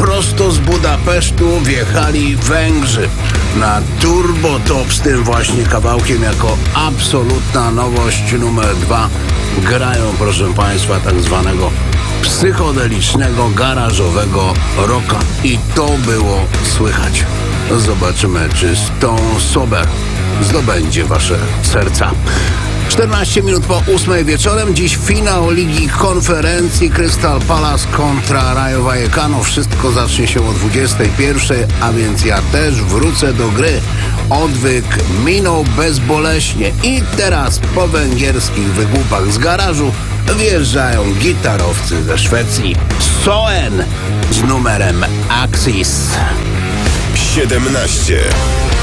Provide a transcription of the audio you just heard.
prosto z Budapesztu wjechali Węgrzy na Turbo Top z tym właśnie kawałkiem jako absolutna nowość numer 2. Grają, proszę Państwa, tak zwanego psychodelicznego, garażowego rocka i to było słychać. Zobaczymy, czy Stone Sober zdobędzie Wasze serca. 14 minut po 8 wieczorem. Dziś finał Ligi Konferencji Crystal Palace kontra Rayo Vallecano. Wszystko zacznie się o 21, a więc ja też wrócę do gry. Odwyk minął bezboleśnie i teraz po węgierskich wygłupach z garażu wjeżdżają gitarowcy ze Szwecji. Soen z numerem Axis. 17.